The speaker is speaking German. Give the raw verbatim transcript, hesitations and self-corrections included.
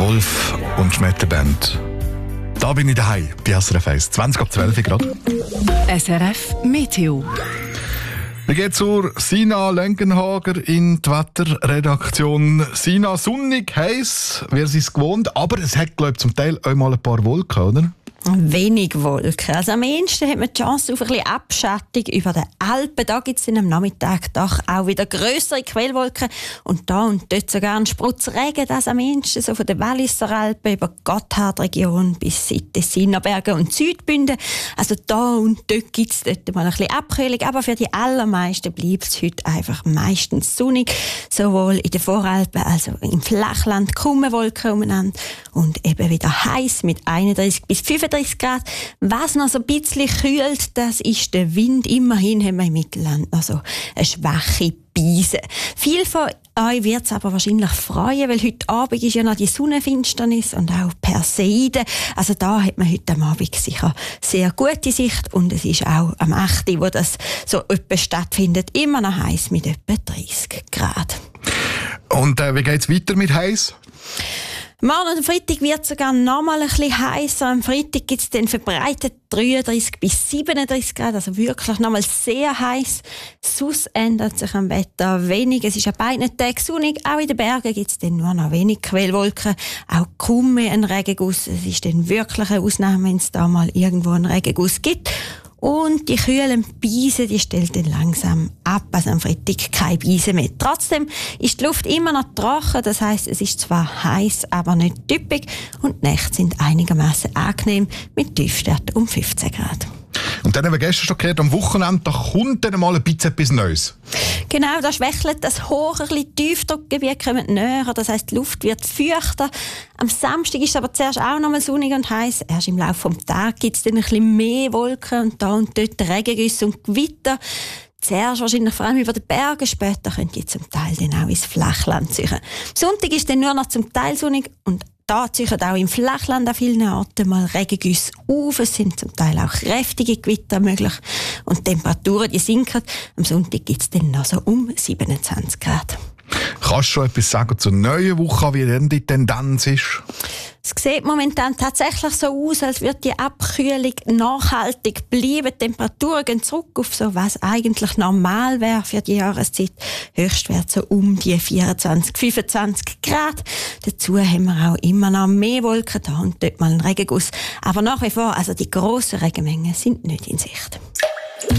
Wolf und Schmetterband. Da bin ich daheim, bei S R F eins. zwanzig ab zwölf Grad. S R F Meteo. Wir gehen zur Sina Lenkenhager in die Wetterredaktion. Sina, sonnig, heiß, wer ist es gewohnt, aber es hat, glaube ich, zum Teil auch mal ein paar Wolken, oder? Wenig Wolken. Also am ehesten hat man die Chance auf ein bisschen Abschattung über den Alpen. Da gibt es am Nachmittag doch auch wieder grössere Quellwolken. Und da und dort sogar ein Sprutz Regen, das am ehesten so von den Walliser Alpen über die Gotthardregion bis in die Tessiner Berge und Südbünden. Also da und dort gibt es dort mal ein bisschen Abkühlung. Aber für die allermeisten bleibt es heute einfach meistens sonnig. Sowohl in den Voralpen als auch im Flachland kommen Wolken umeinander. Und eben wieder heiß mit einunddreißig bis fünfunddreißig Grad. Was noch so ein bisschen kühlt, das ist der Wind. Immerhin haben wir im Mittelland noch so eine schwache Brise. Viel von euch wird es aber wahrscheinlich freuen, weil heute Abend ist ja noch die Sonnenfinsternis und auch Perseide. Also da hat man heute Abend sicher sehr gute Sicht und es ist auch am achten wo das so etwas stattfindet, immer noch heiß mit etwa dreißig Grad. Und äh, wie geht es weiter mit heiß? Morgen und am Freitag wird es sogar noch mal ein bisschen heißer. Am Freitag gibt es dann verbreitet dreiunddreißig bis siebenunddreißig Grad, also wirklich noch mal sehr heiß. Sonst ändert sich am Wetter wenig. Es ist an beiden Tagen sonnig. Auch in den Bergen gibt es dann nur noch wenig Quellwolken. Auch kaum mehr ein Regenguss. Es ist dann wirklich eine Ausnahme, wenn es da mal irgendwo einen Regenguss gibt. Und die kühlen Beise, die stellt dann langsam ab. Also am Freitag keine Beise mehr. Trotzdem ist die Luft immer noch trocken. Das heisst, es ist zwar heiß, aber nicht typisch. Und die Nächte sind einigermaßen angenehm mit Tiefstwert um fünfzehn Grad. Und dann haben wir gestern schon gehört, am Wochenende da kommt dann mal ein bisschen etwas Neues. Genau, da schwächelt das hohe, ein bisschen Tiefdruckgebiet kommt näher. Das heisst, die Luft wird feuchter. Am Samstag ist es aber zuerst auch noch mal sonnig und heiß. Erst im Laufe des Tages gibt es dann ein bisschen mehr Wolken und da und dort Regengüsse und Gewitter. Zuerst wahrscheinlich vor allem über den Bergen, später könnt ihr zum Teil dann auch ins Flachland ziehen. Am Sonntag ist dann nur noch zum Teil sonnig und da ziehen auch im Flachland an vielen Orten mal Regengüsse auf. Es sind zum Teil auch kräftige Gewitter möglich und die Temperaturen die sinken. Am Sonntag gibt es dann noch so um siebenundzwanzig Grad. Kannst du schon etwas sagen zur neuen Woche, wie denn die Tendenz ist? Es sieht momentan tatsächlich so aus, als würde die Abkühlung nachhaltig bleiben. Die Temperaturen gehen zurück auf so, was eigentlich normal wäre für die Jahreszeit. Höchstwert so um die vierundzwanzig, fünfundzwanzig Grad. Dazu haben wir auch immer noch mehr Wolken, da und dort mal einen Regenguss. Aber nach wie vor, also die grossen Regenmengen sind nicht in Sicht.